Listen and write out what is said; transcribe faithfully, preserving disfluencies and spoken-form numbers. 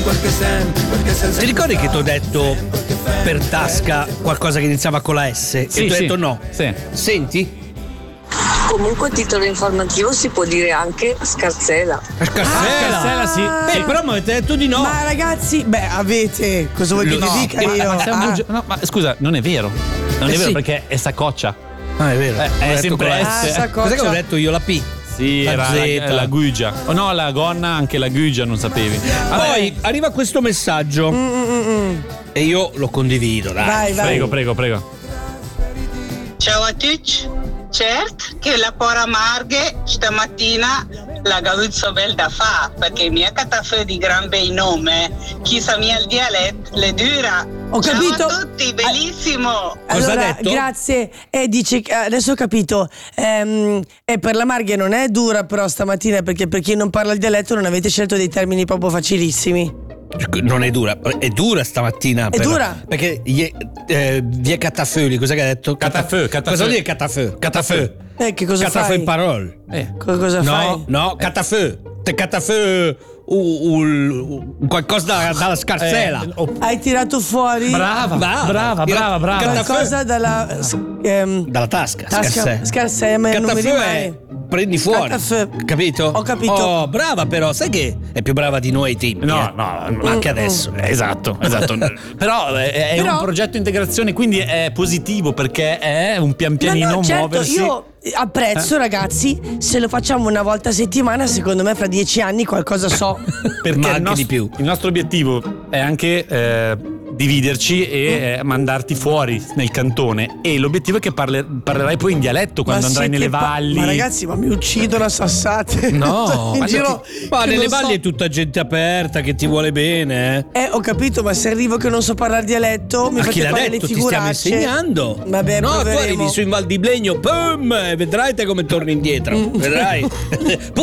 Ti ricordi che ti ho detto per tasca qualcosa che iniziava con la S? Sì, e tu hai sì. detto no. Sì. Senti? Comunque, a titolo informativo si può dire anche scarsela. Scarsela. Ah, Scarsela, sì. Beh, Sì. però mi avete detto di no. Ma ragazzi, beh, avete. Cosa vuoi che No. ti dica Ma, io? ma sei un Ah. bugi- no, ma scusa, non è vero. Non Eh è vero sì. perché è saccoccia. Ah, è vero. Eh, Ho è detto sempre con la S. Ah, saccoccia. Cos'è che ho detto io? La P. Sì, La era Z. la, la gugia. Oh no, la gonna, anche la gugia non sapevi. Poi arriva questo messaggio e io lo condivido, dai. Vai, vai. Prego, prego, prego. Ciao a tutti, certo che la pora Marghe stamattina la gavuzzo bel da fa, perché mia catafè di gran bei nome, chi sa mia il dialetto, le dura. Ho Ciao capito. a tutti, bellissimo. Cosa Allora, ha detto? grazie. E dice che adesso ho capito. Ehm, e per la Marghe non è dura, però stamattina, perché per chi non parla il dialetto non avete scelto dei termini proprio facilissimi. Non è dura, è dura stamattina. È però. dura? Perché gli, eh, vie catafeu, cosa che ha detto? Catafeu, catafeu. Cosa vuol dire catafeu? Catafeu. Eh, che cosa Catafeu fai? in parole. Eh. Co- cosa No, fai? no, catafeu. Te catafeu u- u- u- qualcosa da- dalla scarsela. Eh, oh, Hai tirato fuori brava, Brava. brava, brava, brava. Catafeu. qualcosa dalla s- ehm, Dalla tasca. tasca. Scarsè. Scarsè, ma non mi Catafeu rimane. è prendi fuori. Catafeu. Capito? Ho capito. Oh, brava però, sai che è più brava di noi team. No, eh? no, Ma anche adesso. Esatto, esatto. Però è, è Però- un progetto integrazione, quindi è positivo perché è un pian pianino no, no, certo, muoversi. io apprezzo, ragazzi, se lo facciamo una volta a settimana, secondo me fra dieci anni qualcosa so. Perché Ma il anche nostro, di più. il nostro obiettivo è anche eh, dividerci e eh, mandarti fuori nel cantone. E l'obiettivo è che parle- parlerai poi in dialetto quando Ma andrai siete nelle pa- valli. Ma ragazzi, ma mi uccidono a sassate. No, in ma giro. ma che nelle non so- valli è tutta gente aperta che ti vuole bene. Eh? Eh, ho capito, ma se arrivo che non so parlare dialetto, mi Ma fate chi l'ha fare detto? le Ti stiamo figuracce. insegnando. Vabbè, no, tu proveremo. arrivi su in Val di Blegno, pum, e vedrai te come torni indietro. Vedrai.